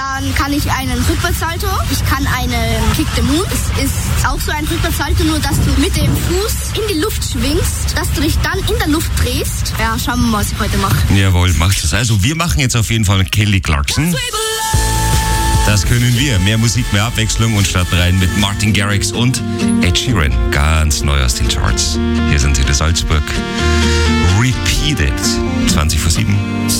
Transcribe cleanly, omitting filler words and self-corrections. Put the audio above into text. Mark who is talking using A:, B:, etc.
A: Dann kann ich einen Rückwärtssalto. Ich kann einen Kick the Moon. Es ist auch so ein Rückwärtssalto, nur dass du mit dem Fuß in die Luft schwingst, dass du dich dann in der Luft drehst. Ja, schauen wir mal, was ich heute mache.
B: Jawohl, machst es. Also wir machen jetzt auf jeden Fall mit Kelly Clarkson. Das können wir. Mehr Musik, mehr Abwechslung und starten rein mit Martin Garrix und Ed Sheeran. Ganz neu aus den Charts. Hier sind sie, der Salzburg. Repeated. 20:07.